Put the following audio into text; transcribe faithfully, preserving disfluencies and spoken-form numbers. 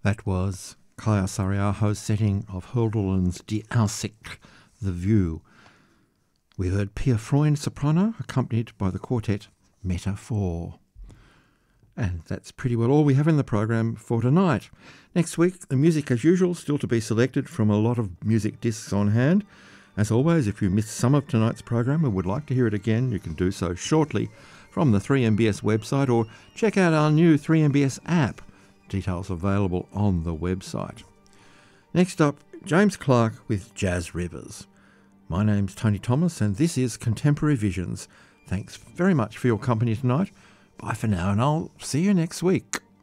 That was Kaya Sariaho's setting of Hölderlin's Die Aussicht, The View. We heard Pia Freund soprano, accompanied by the quartet Metaphor. And that's pretty well all we have in the program for tonight. Next week, the music as usual, still to be selected from a lot of music discs on hand. As always, if you missed some of tonight's program and would like to hear it again, you can do so shortly from the three M B S website, or check out our new three M B S app. Details available on the website. Next up, James Clark with Jazz Rivers. My name's Tony Thomas and this is Contemporary Visions. Thanks very much for your company tonight. Bye for now and I'll see you next week.